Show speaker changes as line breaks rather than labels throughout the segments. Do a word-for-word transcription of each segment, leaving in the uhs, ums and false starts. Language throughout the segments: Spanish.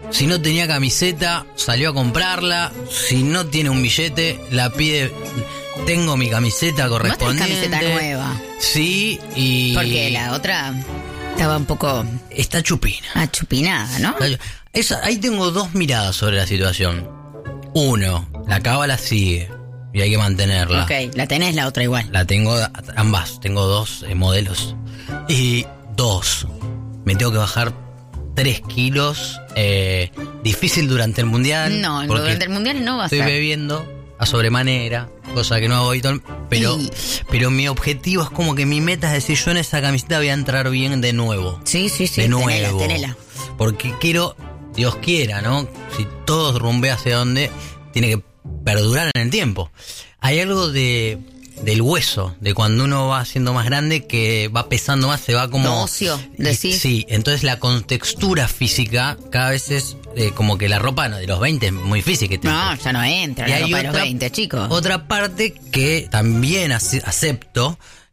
Si no tenía camiseta, salió a comprarla. Si no tiene un billete, la pide. Tengo mi camiseta correspondiente.
¿No tenés camiseta nueva?
Sí, y...
Porque la otra estaba un poco...
Está chupina.
Achupinada, ¿no?
Esa, ahí tengo dos miradas sobre la situación. Uno, la cábala sigue y hay que mantenerla.
Ok, la tenés la otra igual.
La tengo ambas, tengo dos eh, modelos. Y dos, me tengo que bajar tres kilos. Eh, difícil durante el mundial.
No, durante el mundial no va a
estoy
ser.
Estoy bebiendo a sobremanera, cosa que no hago habitual, pero,
y...
pero mi objetivo es como que mi meta es decir, yo en esa camiseta voy a entrar bien de nuevo.
Sí, sí, sí,
de nuevo.
tenela, tenela.
Porque quiero, Dios quiera, ¿no? Si todo rumbea hacia donde, tiene que perdurar en el tiempo. Hay algo de del hueso, de cuando uno va siendo más grande, que va pesando más, se va como...
Óseo, decís.
Sí, entonces la contextura física cada vez es eh, como que la ropa de los veinte es muy física.
No, ya no entra la ropa de los veinte, chicos.
Otra parte que también ace- acepto,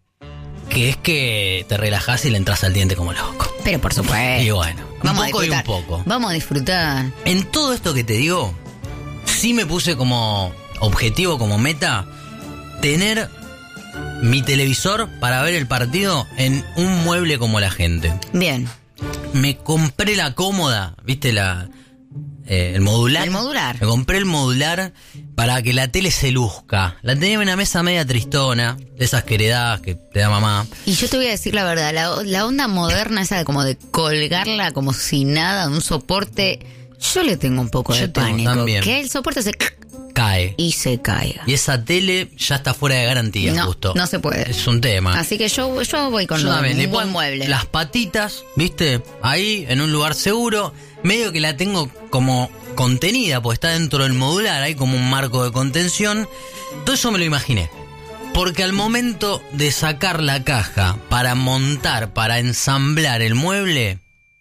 que es que te relajás y le entras al diente como loco.
Pero por supuesto.
Y bueno,
Vamos
un poco
a
y un poco.
Vamos a disfrutar.
En todo esto que te digo, sí me puse como objetivo, como meta, tener mi televisor para ver el partido en un mueble como la gente.
Bien.
Me compré la cómoda, ¿viste? la eh, El modular.
El modular.
Me compré el modular para que la tele se luzca. La tenía en una mesa media tristona, de esas que heredás que te da mamá.
Y yo te voy a decir la verdad, la, la onda moderna esa de como de colgarla como si nada, un soporte, yo le tengo un poco
Yo
de
tengo
pánico.
también.
Que el soporte se...
Cae.
Y se caiga.
Y esa tele ya está fuera de garantía,
no,
justo.
No se puede.
Es un tema.
Así que yo, yo voy con
Yo
lo,
también,
un
le
buen
pongo
mueble.
Las patitas, ¿viste? Ahí, en un lugar seguro. Medio que la tengo como contenida, porque está dentro del modular. Hay como un marco de contención. Todo eso me lo imaginé. Porque al momento de sacar la caja para montar, para ensamblar el mueble,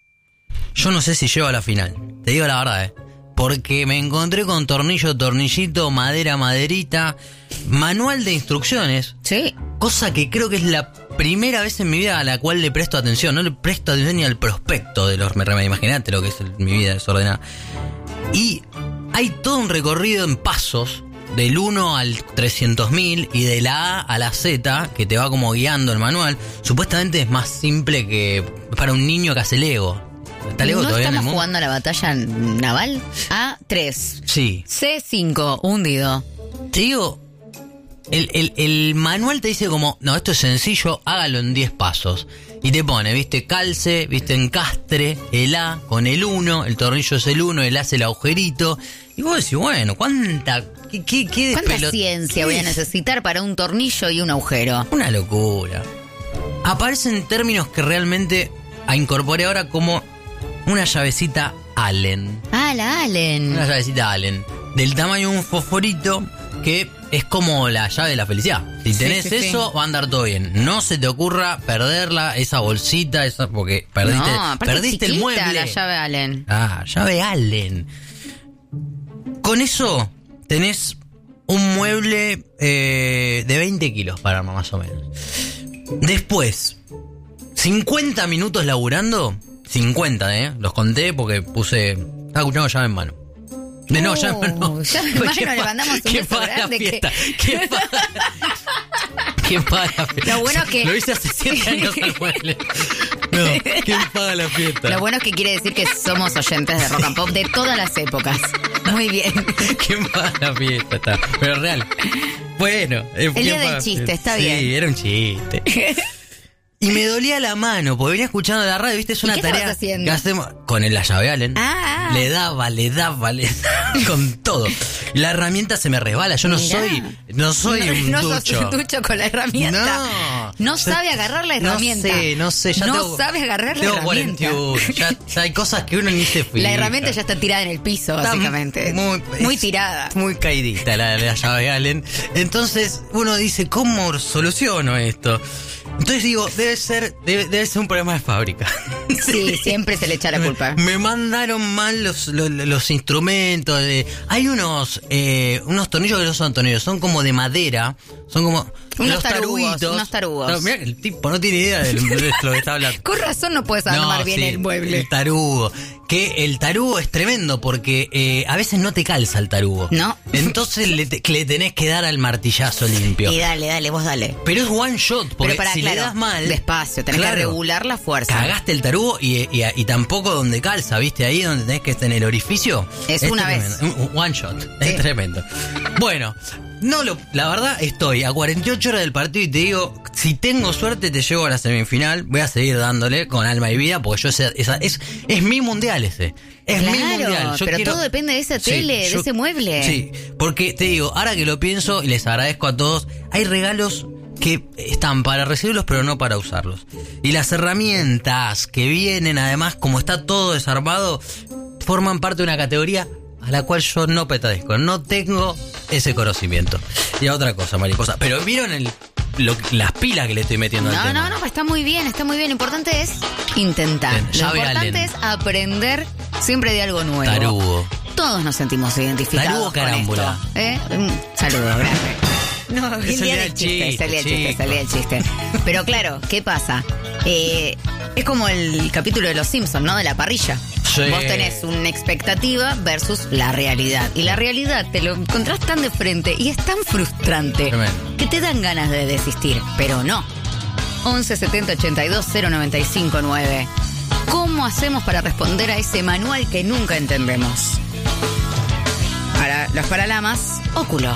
yo no sé si llego a la final. Te digo la verdad, ¿eh? Porque me encontré con tornillo, tornillito, madera, maderita, manual de instrucciones.
Sí.
Cosa que creo que es la primera vez en mi vida a la cual le presto atención. No le presto atención ni al prospecto de los remedios. Imagínate lo que es mi vida desordenada. Y hay todo un recorrido en pasos, del uno al trescientos mil y de la A a la Z, que te va como guiando el manual. Supuestamente es más simple que para un niño que hace Lego. ¿Está Lego
¿No
todavía en el
estamos
mundo?
jugando a la batalla naval? A tres.
Sí.
C cinco, hundido.
Te digo, el, el, el manual te dice como, no, esto es sencillo, hágalo en diez pasos. Y te pone, viste, calce, viste, encastre, el A con el uno, el tornillo es el uno, el A es el agujerito. Y vos decís, bueno, ¿cuánta, qué, qué, qué
¿Cuánta
despelot-
ciencia
qué
voy a
es?
necesitar para un tornillo y un agujero?
Una locura. Aparecen términos que realmente incorporé ahora como una llavecita Allen.
Ah, la Allen.
Una llavecita Allen. Del tamaño de un fosforito que es como la llave de la felicidad. Si
Sí,
tenés
sí,
eso,
sí.
va a andar todo bien. No se te ocurra perderla, esa bolsita, esa porque perdiste,
No, aparte
perdiste el
chiquita
mueble.
la llave Allen.
Ah, llave Allen. Con eso tenés un mueble eh, de veinte kilos para armar más o menos. Después, cincuenta minutos laburando. cincuenta, ¿eh? Los conté porque puse... Estaba escuchando llave en mano. De no, llave en mano.
Uh, llave en mano,
¿Qué
le
pa-
mandamos un
qué
beso
paga la
grande que-
fiesta? ¿Qué paga? ¿Quién paga la fiesta?
Lo bueno es que-
Lo hice hace siete años el mueble. No, ¿quién paga la fiesta?
Lo bueno es que quiere decir que somos oyentes de rock and pop de todas las épocas. Muy bien.
¿Quién paga la fiesta? Está. Pero real. Bueno. eh,
El
¿quién
día
paga
del
la
chiste,
fiesta?
está
sí,
bien.
Sí, era un chiste. Y me dolía la mano, porque venía escuchando la radio, ¿viste? Es una
¿Y qué
tarea
estabas haciendo?
que hacemos con el, la llave Allen.
Ah.
Le daba, le daba, le daba, con todo. La herramienta se me resbala, yo no
Mirá.
soy, no soy
no,
un
no
ducho.
sos un ducho con la herramienta.
No.
No
Yo-
sabe agarrar la herramienta.
No sé, no sé. Ya
no
tengo,
sabe agarrar la
tengo
herramienta.
cuarenta y uno, ya, ya hay cosas que uno ni se fija.
La herramienta ya está tirada en el piso,
Está
básicamente.
Muy,
Muy
es
tirada.
Muy caidita la, la llave Allen. Entonces uno dice, ¿cómo soluciono esto? Entonces digo, debe ser debe, debe ser un problema de fábrica.
Sí, siempre se le echa la culpa.
Me, me mandaron mal los, los, los instrumentos. De, hay unos eh, unos tornillos que no son tornillos, son como de madera. Son como
Unos
los
tarugos,
taruguitos.
unos tarugos.
No, mirá que el tipo no tiene idea de, de lo que está hablando.
Con razón no puedes armar bien
sí,
el mueble.
El tarugo. que el tarugo es tremendo porque eh, a veces no te calza el tarugo.
No.
Entonces le, te- le tenés que dar al martillazo limpio.
Y dale, dale, vos dale.
Pero es one shot, porque
Pero para,
si
claro,
le das mal...
despacio, tenés
claro,
que regular la fuerza.
Cagaste el tarugo y, y, y tampoco donde calza, ¿viste? Ahí donde tenés que estar en el orificio.
Es una
tremendo.
vez.
Un- un one shot.
Sí.
Es tremendo. Bueno, no lo, la verdad estoy a cuarenta y ocho horas del partido y te digo, si tengo suerte te llevo a la semifinal, voy a seguir dándole con alma y vida, porque yo esa, esa- es, es mi mundial ese. Es mi
Claro,
mundial. Yo
pero
quiero-
todo depende de esa
Sí,
tele, de
yo-
ese mueble.
Sí, porque te digo, ahora que lo pienso y les agradezco a todos, hay regalos que están para recibirlos pero no para usarlos. Y las herramientas que vienen, además, como está todo desarmado, forman parte de una categoría a la cual yo no pertenezco, no tengo ese conocimiento. Y a otra cosa, mariposa, pero ¿vieron el, lo- las pilas que le estoy metiendo al
No,
tema?
no, no, está muy bien, está muy bien. Lo importante es intentar.
Bien,
Lo
llave
importante
Allen.
es aprender siempre de algo nuevo.
Tarugo.
Todos nos sentimos identificados
Tarugo
con
carámbula.
esto, ¿eh? Un saludo, grande. No,
Salía
salía
el
el chiste,
chiste,
salía el chiste,
chico.
salía el chiste. Pero claro, ¿qué pasa? Eh, es como el capítulo de Los Simpsons, ¿no? De la parrilla.
Sí.
Vos tenés una expectativa versus la realidad. Y la realidad te lo encontrás tan de frente y es tan frustrante
Tremendo.
que te dan ganas de desistir, pero no. once setenta ochenta y dos cero noventa y cinco nueve. ¿Cómo hacemos para responder a ese manual que nunca entendemos? Para los paralamas, óculos.